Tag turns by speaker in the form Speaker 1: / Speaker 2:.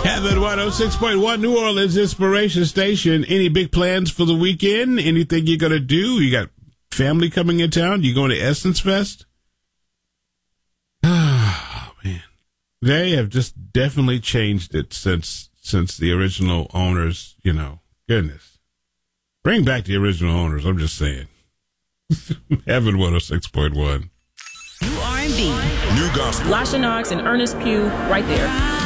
Speaker 1: Heaven 106.1 New Orleans Inspiration Station. Any big plans for the weekend? Anything you're going to do? You got family coming in town? You going to Essence Fest? Oh, man. They have just definitely changed it since the original owners, goodness. Bring back the original owners, I'm just saying. Heaven 106.1.
Speaker 2: New R&B.
Speaker 3: New gospel.
Speaker 2: Lasha Knox and Ernest Pugh right there.